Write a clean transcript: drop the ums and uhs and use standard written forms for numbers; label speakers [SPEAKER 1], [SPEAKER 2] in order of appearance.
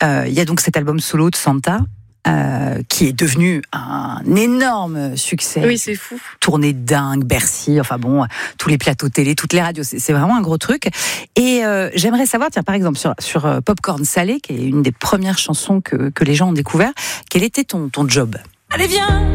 [SPEAKER 1] Il y a donc cet album solo de Santa, qui est devenu un énorme succès.
[SPEAKER 2] Oui, c'est fou.
[SPEAKER 1] Tournée dingue, Bercy, enfin bon, tous les plateaux télé, toutes les radios, c'est vraiment un gros truc. Et j'aimerais savoir, tiens, par exemple, sur Popcorn Salé, qui est une des premières chansons que les gens ont découvert, quel était ton job ?
[SPEAKER 3] Allez, viens!